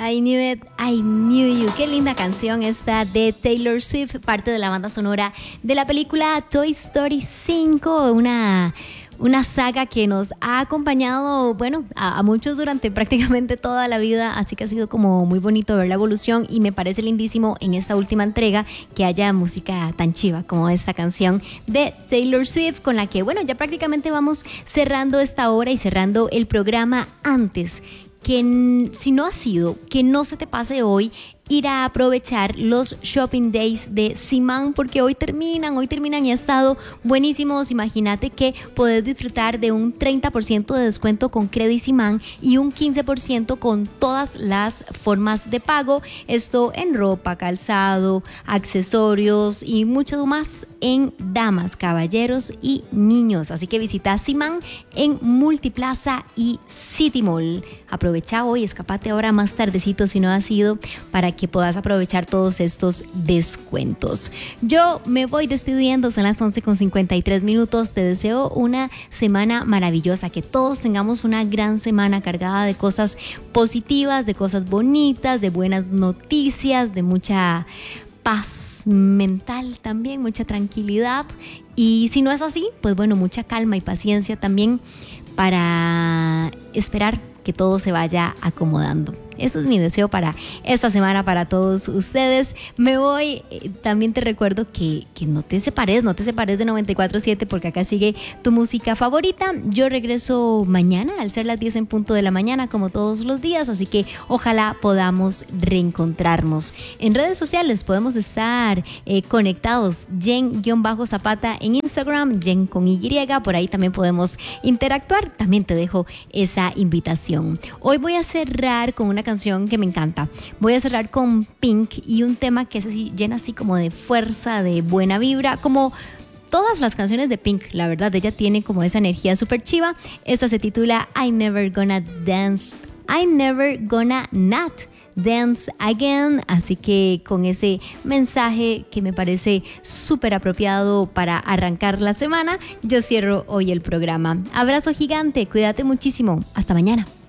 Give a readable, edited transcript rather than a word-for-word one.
I Knew It, I Knew You. Qué linda canción esta de Taylor Swift, parte de la banda sonora de la película Toy Story 5, una saga que nos ha acompañado, bueno, a muchos durante prácticamente toda la vida, así que ha sido como muy bonito ver la evolución y me parece lindísimo en esta última entrega que haya música tan chiva como esta canción de Taylor Swift, con la que, bueno, ya prácticamente vamos cerrando esta hora y cerrando el programa. Antes que, si no ha sido, que no se te pase hoy ir a aprovechar los Shopping Days de Simán, porque hoy terminan y ha estado buenísimos. Imagínate que podés disfrutar de un 30% de descuento con Credit Simán y un 15% con todas las formas de pago. Esto en ropa, calzado, accesorios y mucho más en damas, caballeros y niños. Así que visita Simán en Multiplaza y City Mall. Aprovecha hoy, escapate ahora más tardecito si no has ido, para que puedas aprovechar todos estos descuentos. Yo me voy despidiendo, son las 11:53. Te deseo una semana maravillosa, que todos tengamos una gran semana cargada de cosas positivas, de cosas bonitas, de buenas noticias, de mucha paz mental también, mucha tranquilidad. Y si no es así, pues bueno, mucha calma y paciencia también para esperar que todo se vaya acomodando. Eso es mi deseo para esta semana para todos ustedes. Me voy, también te recuerdo que no te separes de 94.7, porque acá sigue tu música favorita. Yo regreso mañana al ser las 10 en punto de la mañana, como todos los días, así que ojalá podamos reencontrarnos. En redes sociales podemos estar conectados, Jen-Zapata en Instagram, Jen con Y, por ahí también podemos interactuar. También te dejo esa invitación. Hoy voy a cerrar con una canción que me encanta. Voy a cerrar con Pink y un tema que es así, llena así como de fuerza, de buena vibra, como todas las canciones de Pink. La verdad, ella tiene como esa energía súper chiva. Esta se titula I'm Never Gonna Not Dance Again, así que con ese mensaje que me parece súper apropiado para arrancar la semana, yo cierro hoy el programa. Abrazo gigante, cuídate muchísimo, hasta mañana.